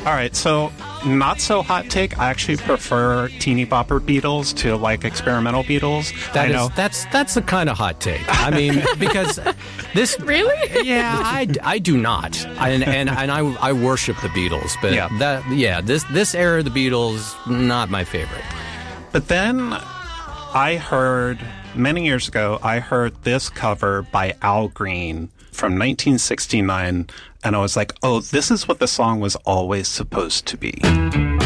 All right, so not so hot take. I actually prefer teeny bopper Beatles to like experimental Beatles. That's a kind of hot take. I mean, because this Really? Yeah, I do not, and I worship the Beatles, but this era of the Beatles, not my favorite. But then I heard many years ago, this cover by Al Green from 1969, and I was like, oh, this is what the song was always supposed to be.